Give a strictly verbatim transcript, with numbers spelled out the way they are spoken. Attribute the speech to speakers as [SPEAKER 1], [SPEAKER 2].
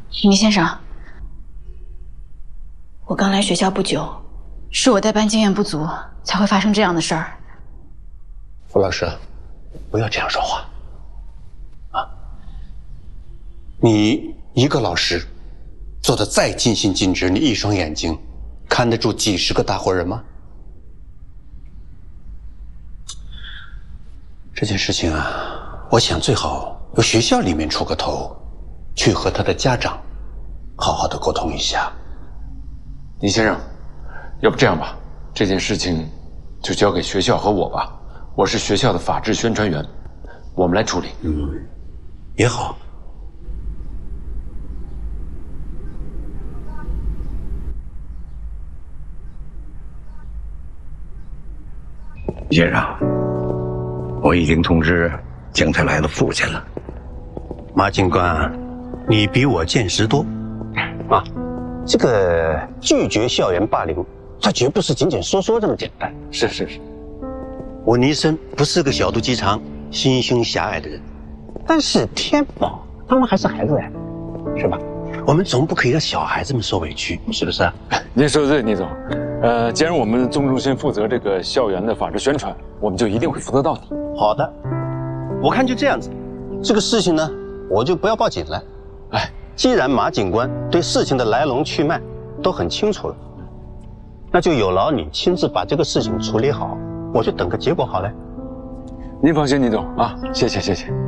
[SPEAKER 1] 倪先生，我刚来学校不久，是我带班经验不足，才会发生这样的事儿。
[SPEAKER 2] 傅老师，不要这样说话啊！你一个老师，做的再尽心尽职，你一双眼睛看得住几十个大活人吗？这件事情啊，我想最好由学校里面出个头，去和他的家长好好的沟通一下。
[SPEAKER 3] 倪先生，要不这样吧，这件事情就交给学校和我吧。我是学校的法制宣传员，我们来处理。
[SPEAKER 2] 嗯，也好。
[SPEAKER 4] 先生，我已经通知江才来的父亲了。
[SPEAKER 2] 马警官，你比我见识多啊！这个拒绝校园霸凌，它绝不是仅仅说说这么简单。
[SPEAKER 3] 是是是，
[SPEAKER 2] 我倪生不是个小肚鸡肠、心胸狭隘的人，但是天宝他们还是孩子呀，是吧？我们总不可以让小孩子们受委屈，是不是啊？
[SPEAKER 3] 您说的对，倪总。呃，既然我们综中心负责这个校园的法制宣传，我们就一定会负责到底。
[SPEAKER 2] 好的，我看就这样子，这个事情呢，我就不要报警了。
[SPEAKER 3] 哎，
[SPEAKER 2] 既然马警官对事情的来龙去脉都很清楚了，那就有劳你亲自把这个事情处理好，我就等个结果好了。
[SPEAKER 3] 您放心，倪总啊，谢谢谢谢。